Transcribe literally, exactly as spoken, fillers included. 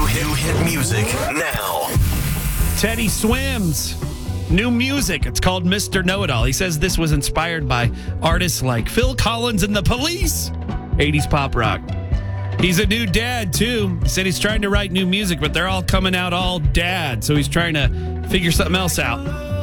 hit, new hit music now. Teddy Swims. New music. It's called Mister Know-It-All. He says this was inspired by artists like Phil Collins and the Police. eighties pop rock. He's a new dad, too. He said he's trying to write new music, but they're all coming out all dad. So he's trying to figure something else out.